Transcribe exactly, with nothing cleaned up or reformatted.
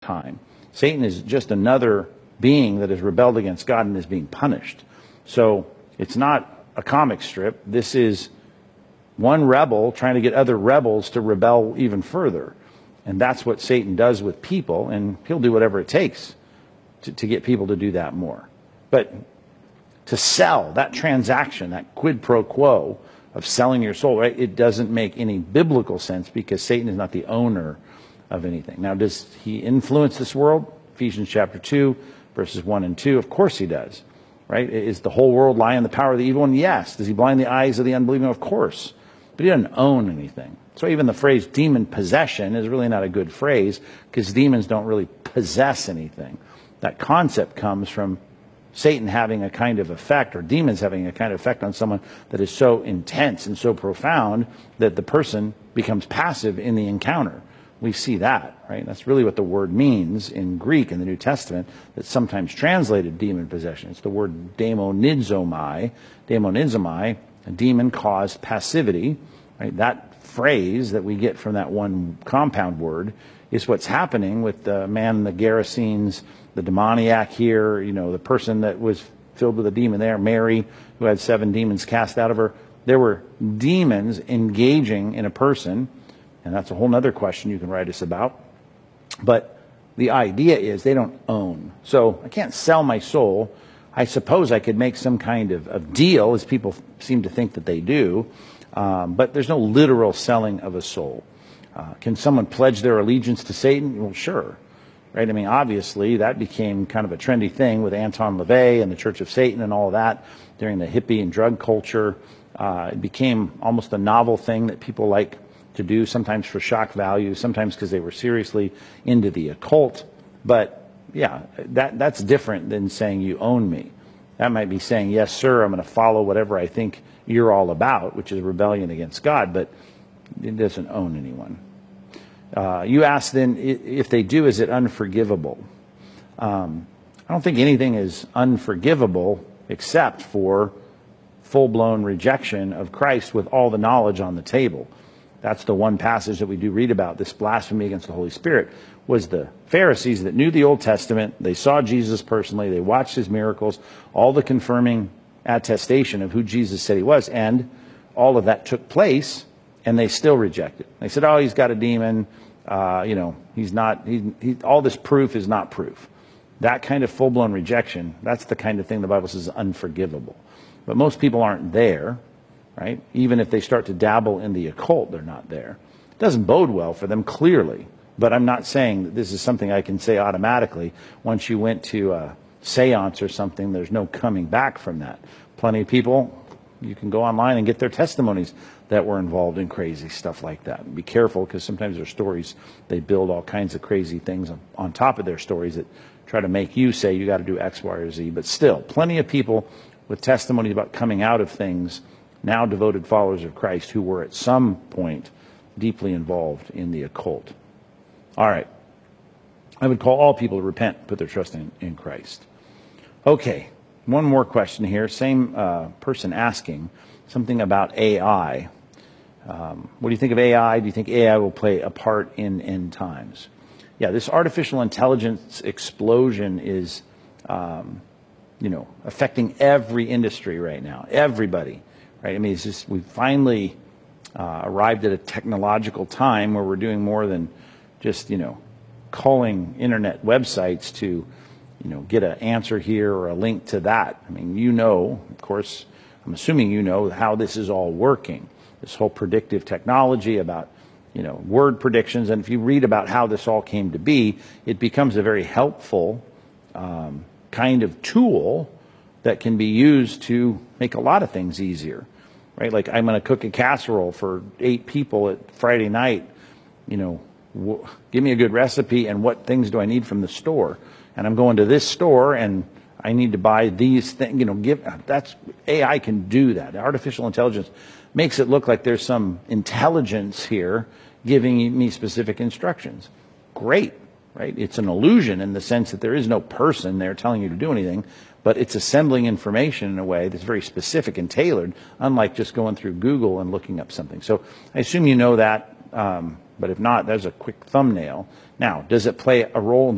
time. Satan is just another being that has rebelled against God and is being punished. So it's not a comic strip. This is one rebel trying to get other rebels to rebel even further. And that's what Satan does with people, and he'll do whatever it takes to, to get people to do that more. But to sell, that transaction, that quid pro quo of selling your soul, right, it doesn't make any biblical sense because Satan is not the owner of anything. Now, does he influence this world? Ephesians chapter two, verses one and two, of course he does. Right? Is the whole world lying in the power of the evil one? Yes. Does he blind the eyes of the unbelieving? Of course. But he doesn't own anything. So even the phrase demon possession is really not a good phrase because demons don't really possess anything. That concept comes from Satan having a kind of effect, or demons having a kind of effect on someone that is so intense and so profound that the person becomes passive in the encounter. We see that, right? That's really what the word means in Greek in the New Testament, that's sometimes translated demon possession. It's the word daemonizomai. Daemonizomai, a demon-caused passivity, right? That phrase that we get from that one compound word is what's happening with the man, the Gerasenes, the demoniac here, you know, the person that was filled with a demon there, Mary, who had seven demons cast out of her. There were demons engaging in a person. And that's a whole other question you can write us about. But the idea is they don't own. So I can't sell my soul. I suppose I could make some kind of, of deal, as people seem to think that they do. Um, but there's no literal selling of a soul. Uh, can someone pledge their allegiance to Satan? Well, sure. Right? I mean, obviously, that became kind of a trendy thing with Anton LaVey and the Church of Satan and all of that during the hippie and drug culture. Uh, it became almost a novel thing that people like to do, sometimes for shock value, sometimes because they were seriously into the occult. But yeah, that that's different than saying you own me. That might be saying, yes, sir, I'm going to follow whatever I think you're all about, which is rebellion against God, but it doesn't own anyone. Uh, you ask then, if they do, is it unforgivable? Um, I don't think anything is unforgivable except for full-blown rejection of Christ with all the knowledge on the table. That's the one passage that we do read about, this blasphemy against the Holy Spirit, was the Pharisees that knew the Old Testament. They saw Jesus personally. They watched his miracles, all the confirming attestation of who Jesus said he was. And all of that took place, and they still rejected. They said, oh, he's got a demon. Uh, you know, he's not, he, he, all this proof is not proof. That kind of full-blown rejection, that's the kind of thing the Bible says is unforgivable. But most people aren't there. Right? Even if they start to dabble in the occult, they're not there. It doesn't bode well for them, clearly. But I'm not saying that this is something I can say automatically. Once you went to a seance or something, there's no coming back from that. Plenty of people, you can go online and get their testimonies that were involved in crazy stuff like that. And be careful, because sometimes their stories, they build all kinds of crazy things on, on top of their stories that try to make you say you got to do X, Y, or Z. But still, plenty of people with testimonies about coming out of things, now devoted followers of Christ, who were at some point deeply involved in the occult. All right. I would call all people to repent, put their trust in, in Christ. Okay. One more question here. Same uh, person asking something about A I. Um, what do you think of A I? Do you think A I will play a part in end times? Yeah, this artificial intelligence explosion is, um, you know, affecting every industry right now. Everybody. Right? I mean, it's just, we finally uh, arrived at a technological time where we're doing more than just, you know, calling internet websites to, you know, get an answer here or a link to that. I mean, you know, of course, I'm assuming you know how this is all working. This whole predictive technology about, you know, word predictions. And if you read about how this all came to be, it becomes a very helpful um, kind of tool that can be used to make a lot of things easier, right? Like, I'm going to cook a casserole for eight people at Friday night. You know, w- give me a good recipe and what things do I need from the store? And I'm going to this store and I need to buy these things. You know, give that's A I can do that. Artificial intelligence makes it look like there's some intelligence here giving me specific instructions. Great, right? It's an illusion in the sense that there is no person there telling you to do anything. But it's assembling information in a way that's very specific and tailored, unlike just going through Google and looking up something. So I assume you know that, um, but if not, there's a quick thumbnail. Now, does it play a role in